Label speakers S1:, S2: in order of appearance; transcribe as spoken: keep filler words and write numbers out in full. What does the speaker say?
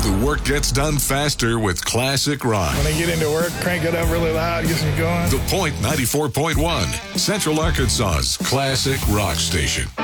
S1: The work gets done faster with classic rock.
S2: When I get into work, crank it up really loud, gets me going.
S1: The Point ninety-four point one, Central Arkansas's classic rock station.